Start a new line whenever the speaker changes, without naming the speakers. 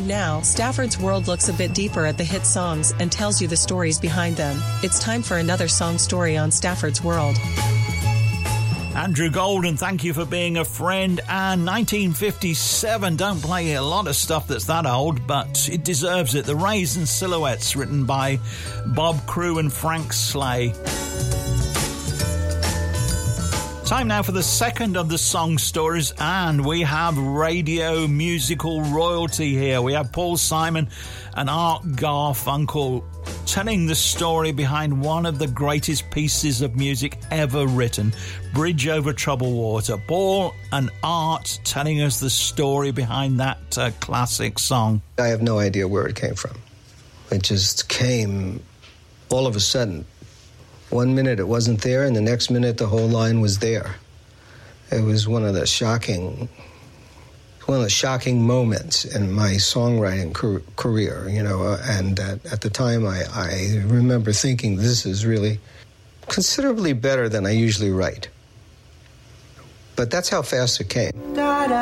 now, Stafford's World looks a bit deeper at the hit songs and tells you the stories behind them. It's time for another song story on Stafford's World.
Andrew Golden, thank you for being a friend. And 1957, don't play a lot of stuff that's that old, but it deserves it. The Rays and Silhouettes, written by Bob Crewe and Frank Slay. Time now for the second of the song stories, and we have radio musical royalty here. We have Paul Simon and Art Garfunkel telling the story behind one of the greatest pieces of music ever written, Bridge Over Troubled Water. Paul and Art telling us the story behind that classic song.
I have no idea where it came from. It just came all of a sudden. 1 minute it wasn't there, and the next minute the whole line was there. It was one of the shocking moments in my songwriting career, you know, and at the time I remember thinking this is really considerably better than I usually write. But that's how fast it came.